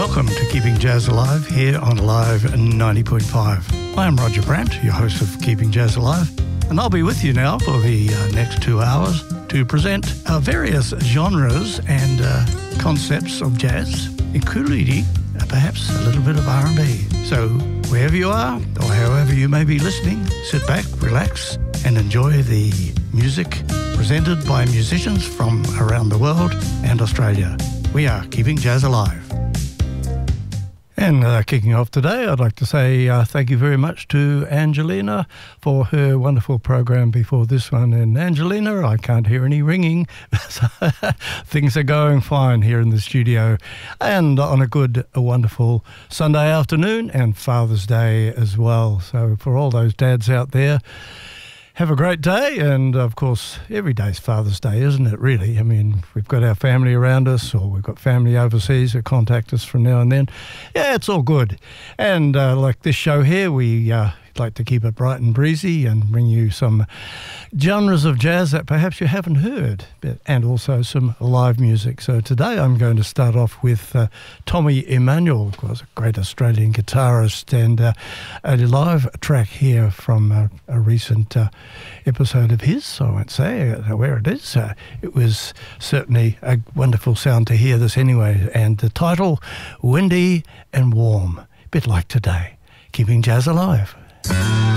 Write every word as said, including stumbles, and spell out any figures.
Welcome to Keeping Jazz Alive here on Live ninety point five. I am Roger Brandt, your host of Keeping Jazz Alive, and I'll be with you now for the uh, next two hours to present uh, various genres and uh, concepts of jazz, including uh, perhaps a little bit of R and B. So wherever you are, or however you may be listening, sit back, relax, and enjoy the music presented by musicians from around the world and Australia. We are Keeping Jazz Alive. And uh, kicking off today, I'd like to say uh, thank you very much to Angelina for her wonderful program before this one. And Angelina, I can't hear any ringing. Things are going fine here in the studio. And on a good, a wonderful Sunday afternoon and Father's Day as well. So for all those dads out there, have a great day, and of course, every day's Father's Day, isn't it, really? I mean, we've got our family around us, or we've got family overseas that contact us from now and then. Yeah, it's all good. And uh, like this show here, we uh, like to keep it bright and breezy and bring you some genres of jazz that perhaps you haven't heard, but, and also some live music. So today I'm going to start off with uh, Tommy Emmanuel, of course, a great Australian guitarist, and uh, a live track here from a, a recent uh, episode of his. I won't say where it is. Uh, it was certainly a wonderful sound to hear this anyway, and the title, Windy and Warm, a bit like today. Keeping Jazz Alive.